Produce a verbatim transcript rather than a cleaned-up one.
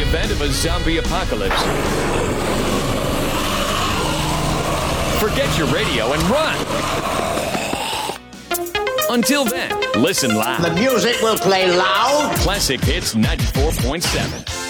event of a zombie apocalypse. Forget your radio and run! Until then, listen loud. The music will play loud. Classic Hits ninety-four point seven.